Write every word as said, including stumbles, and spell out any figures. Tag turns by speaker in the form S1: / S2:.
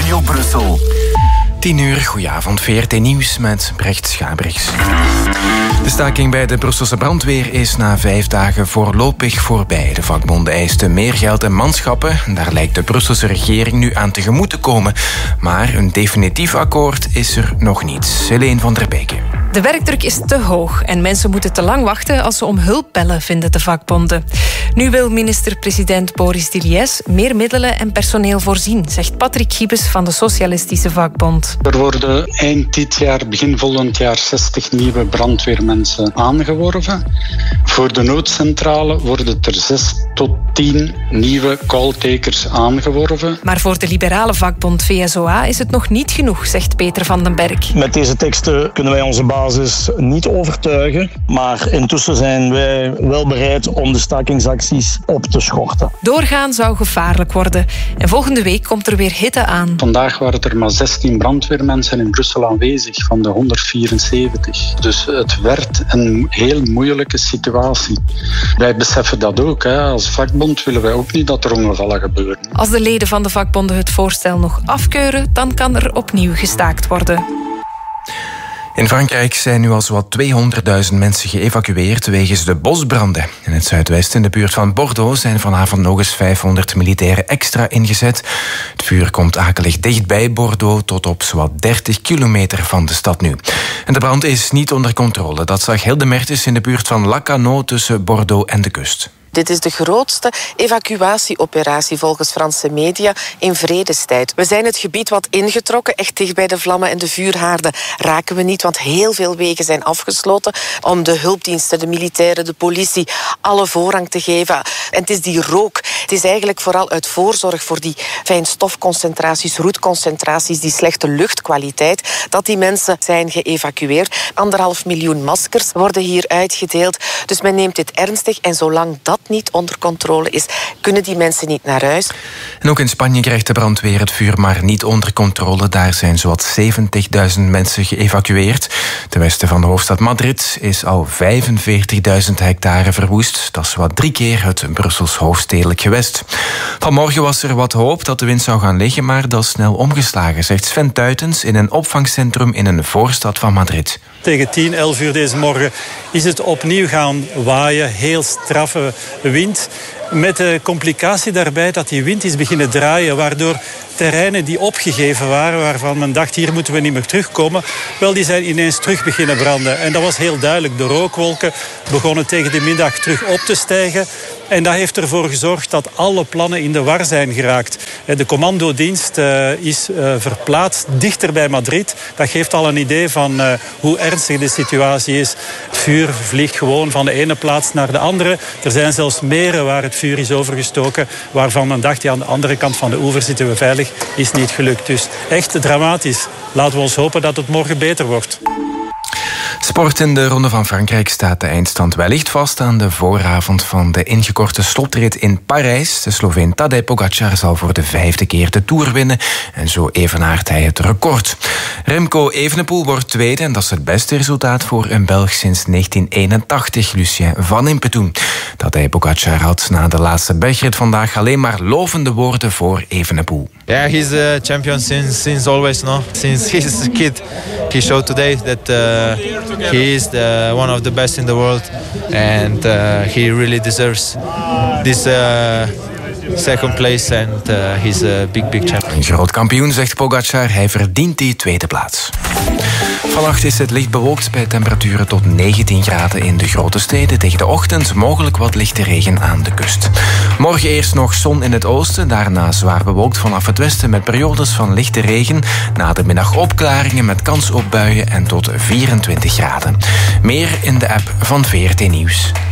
S1: Radio Brussel.
S2: tien uur, goedenavond, V R T Nieuws met Brecht Schabrichs. De staking bij de Brusselse brandweer is na vijf dagen voorlopig voorbij. De vakbonden eisten meer geld en manschappen. Daar lijkt de Brusselse regering nu aan tegemoet te komen. Maar een definitief akkoord is er nog niet. Helene van der Beke.
S3: De werkdruk is te hoog en mensen moeten te lang wachten als ze om hulp bellen, vinden de vakbonden. Nu wil minister-president Boris Diliès meer middelen en personeel voorzien, zegt Patrick Giebes van de Socialistische Vakbond.
S4: Er worden eind dit jaar, begin volgend jaar, zestig nieuwe brandweermensen aangeworven. Voor de noodcentrale worden er zes tot tien nieuwe calltakers aangeworven.
S3: Maar voor de liberale vakbond V S O A is het nog niet genoeg, zegt Peter van den Berg.
S5: Met deze teksten kunnen wij onze basis niet overtuigen, maar intussen zijn wij wel bereid om de stakingsacties op te schorten.
S3: Doorgaan zou gevaarlijk worden en volgende week komt er weer hitte aan.
S4: Vandaag waren er maar zestien brandweermensen in Brussel aanwezig van de honderdvierenzeventig. Dus het werd een heel moeilijke situatie. Wij beseffen dat ook. Hè. Als vakbond willen wij ook niet dat er ongevallen gebeuren.
S3: Als de leden van de vakbonden het voorstel nog afkeuren, dan kan er opnieuw gestaakt worden.
S2: In Frankrijk zijn nu al zowat tweehonderdduizend mensen geëvacueerd wegens de bosbranden. In het zuidwesten, in de buurt van Bordeaux, zijn vanavond nog eens vijfhonderd militairen extra ingezet. Het vuur komt akelig dicht bij Bordeaux, tot op zowat dertig kilometer van de stad nu. En de brand is niet onder controle. Dat zag Hilde Mertens in de buurt van Lacanau tussen Bordeaux en de kust.
S6: Dit is de grootste evacuatieoperatie volgens Franse media in vredestijd. We zijn het gebied wat ingetrokken, echt dicht bij de vlammen en de vuurhaarden raken we niet, want heel veel wegen zijn afgesloten om de hulpdiensten, de militairen, de politie, alle voorrang te geven. En het is die rook. Het is eigenlijk vooral uit voorzorg voor die fijnstofconcentraties, roetconcentraties, die slechte luchtkwaliteit, dat die mensen zijn geëvacueerd. Anderhalf miljoen maskers worden hier uitgedeeld. Dus men neemt dit ernstig en zolang dat niet onder controle is, kunnen die mensen niet naar huis.
S2: En ook in Spanje krijgt de brandweer het vuur maar niet onder controle. Daar zijn zowat zeventigduizend mensen geëvacueerd. Ten westen van de hoofdstad Madrid is al vijfenveertigduizend hectare verwoest. Dat is wat drie keer het Brussels hoofdstedelijk gewest. Vanmorgen was er wat hoop dat de wind zou gaan liggen, maar dat is snel omgeslagen, zegt Sven Tuitens in een opvangcentrum in een voorstad van Madrid.
S7: Tegen tien, elf uur deze morgen is het opnieuw gaan waaien. Heel straffe wind. Met de complicatie daarbij dat die wind is beginnen draaien, waardoor terreinen die opgegeven waren, waarvan men dacht hier moeten we niet meer terugkomen, wel die zijn ineens terug beginnen branden. En dat was heel duidelijk. De rookwolken begonnen tegen de middag terug op te stijgen. En dat heeft ervoor gezorgd dat alle plannen in de war zijn geraakt. De commandodienst uh, is uh, verplaatst dichter bij Madrid. Dat geeft al een idee van uh, hoe ernstig de situatie is. Het vuur vliegt gewoon van de ene plaats naar de andere. Er zijn zelfs meren waar het vuur is overgestoken, waarvan men dacht, ja, aan de andere kant van de oever zitten we veilig. Is niet gelukt. Dus echt dramatisch. Laten we ons hopen dat het morgen beter wordt.
S2: Sport in de Ronde van Frankrijk staat de eindstand wellicht vast aan de vooravond van de ingekorte slotrit in Parijs. De Sloveen Tadej Pogačar zal voor de vijfde keer de Tour winnen en zo evenaart hij het record. Remco Evenepoel wordt tweede en dat is het beste resultaat voor een Belg sinds negentien eenentachtig, Lucien Van Impetoen. Tadej Pogačar had na de laatste bergrit vandaag alleen maar lovende woorden voor Evenepoel.
S8: Yeah, he's a champion since since always, no? Since he's a kid. He showed today that uh, he is the, one of the best in the world, and uh, he really deserves this uh, second place, and uh, he's a big, big champion.
S2: Een groot kampioen, zegt Pogačar. Hij verdient die tweede plaats. Vannacht is het licht bewolkt bij temperaturen tot negentien graden in de grote steden. Tegen de ochtend mogelijk wat lichte regen aan de kust. Morgen eerst nog zon in het oosten, daarna zwaar bewolkt vanaf het westen met periodes van lichte regen. Na de middag opklaringen met kans op buien en tot vierentwintig graden. Meer in de app van V R T Nieuws.